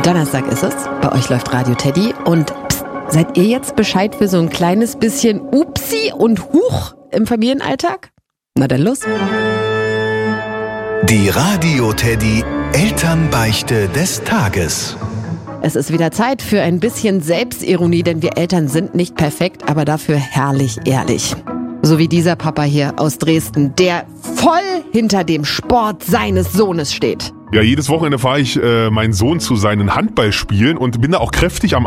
Donnerstag ist es, bei euch läuft Radio Teddy und seid ihr jetzt Bescheid für so ein kleines bisschen Upsi und Huch im Familienalltag? Na dann los. Die Radio Teddy Elternbeichte des Tages. Es ist wieder Zeit für ein bisschen Selbstironie, denn wir Eltern sind nicht perfekt, aber dafür herrlich ehrlich. So wie dieser Papa hier aus Dresden, der voll hinter dem Sport seines Sohnes steht. Ja, jedes Wochenende fahre ich meinen Sohn zu seinen Handballspielen und bin da auch kräftig am